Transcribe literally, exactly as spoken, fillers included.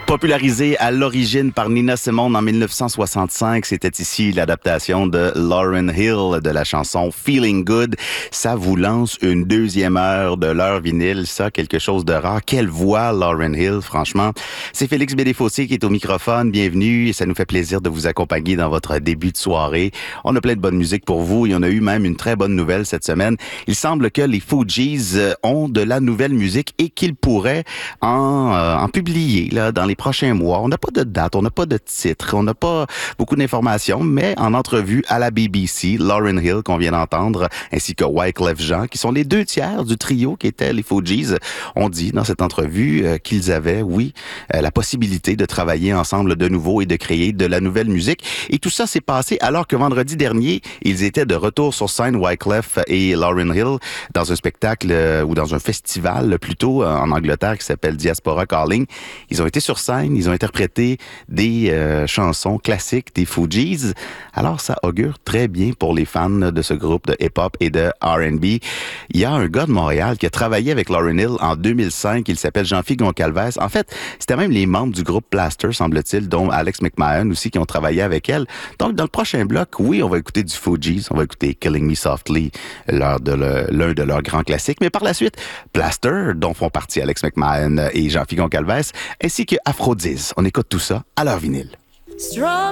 Popularisé à l'origine par Nina Simone en dix-neuf cent soixante-cinq, c'était ici l'adaptation de Lauryn Hill de la chanson Feeling Good. Ça vous lance une deuxième heure de l'heure vinyle, ça, quelque chose de rare. Quelle voix, Lauryn Hill, franchement. C'est Félix Bédéfossé qui est au microphone. Bienvenue et ça nous fait plaisir de vous accompagner dans votre début de soirée. On a plein de bonne musique pour vous et on a eu même une très bonne nouvelle cette semaine. Il semble que les Fugees ont de la nouvelle musique et qu'ils pourraient en, euh, en publier là, dans les prochains mois. On n'a pas de date, on n'a pas de titre, on n'a pas beaucoup d'informations, mais en entrevue à la B B C, Lauryn Hill, qu'on vient d'entendre, ainsi que Wyclef Jean, qui sont les deux tiers du trio qui étaient les Fugees, ont dit dans cette entrevue euh, qu'ils avaient, oui, euh, la possibilité de travailler ensemble de nouveau et de créer de la nouvelle musique. Et tout ça s'est passé alors que vendredi dernier, ils étaient de retour sur scène, Wyclef et Lauryn Hill, dans un spectacle euh, ou dans un festival plutôt euh, en Angleterre qui s'appelle Diaspora Calling. Ils ont été sur scène, ils ont interprété des euh, chansons classiques des Fugees. Alors, ça augure très bien pour les fans de ce groupe de hip-hop et de R and B. Il y a un gars de Montréal qui a travaillé avec Lauryn Hill en deux mille cinq. Il s'appelle Jean-Philippe Goncalves. En fait, c'était même les membres du groupe Plaster, semble-t-il, dont Alex McMahon aussi, qui ont travaillé avec elle. Donc, dans le prochain bloc, oui, on va écouter du Fugees. On va écouter Killing Me Softly, l'un de, le, l'un de leurs grands classiques. Mais par la suite, Plaster, dont font partie Alex McMahon et Jean-Philippe Goncalves, ainsi que Aphrodise. On écoute tout ça à l'heure vinyle.